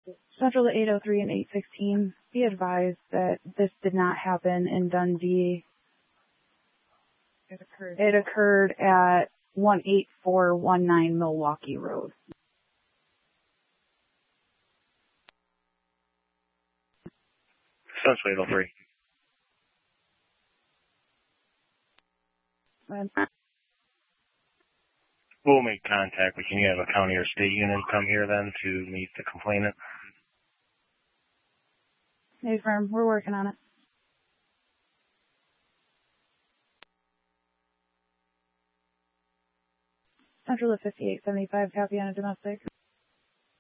Central to 803 and 816, be advised that this did not happen in Dundee. It occurred at 18419 Milwaukee Road. Central 803. We'll make contact. Can you have a county or state unit come here then to meet the complainant? Hey, firm, we're working on it. Central to 5875, copy on a domestic.